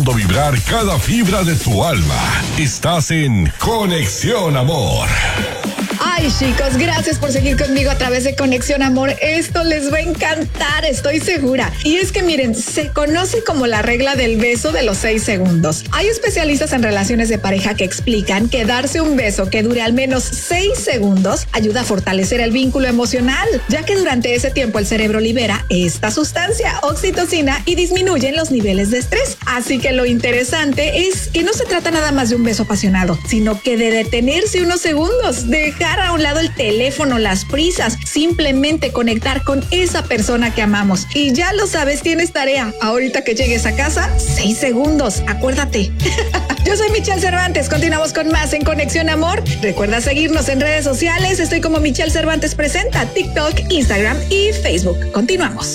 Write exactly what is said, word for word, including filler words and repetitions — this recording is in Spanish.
Vibrar cada fibra de tu alma. Estás en Conexión Amor. Ay, chicos, gracias por seguir conmigo a través de Conexión Amor. Esto les va a encantar, estoy segura. Y es que miren, se conoce como la regla del beso de los seis segundos. Hay especialistas en relaciones de pareja que explican que darse un beso que dure al menos seis segundos ayuda a fortalecer el vínculo emocional, ya que durante ese tiempo el cerebro libera esta sustancia, oxitocina, y disminuyen los niveles de estrés. Así que lo interesante es que no se trata nada más de un beso apasionado, sino que de detenerse unos segundos, dejar a un lado el teléfono, las prisas, simplemente conectar con esa persona que amamos. Y ya lo sabes, tienes tarea. Ahorita que llegues a casa, seis segundos, acuérdate. Yo soy Michelle Cervantes, continuamos con más en Conexión Amor. Recuerda seguirnos en redes sociales, estoy como Michelle Cervantes Presenta, TikTok, Instagram y Facebook. Continuamos.